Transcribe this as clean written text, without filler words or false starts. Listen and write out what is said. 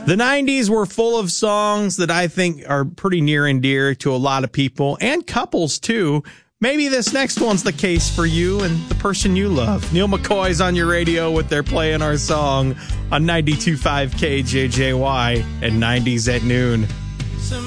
The 90s were full of songs that I think are pretty near and dear to a lot of people and couples too. Maybe this next one's the case for you and the person you love. Neil McCoy's on your radio with their Playing Our Song on 92.5 KJJY and 90s at noon.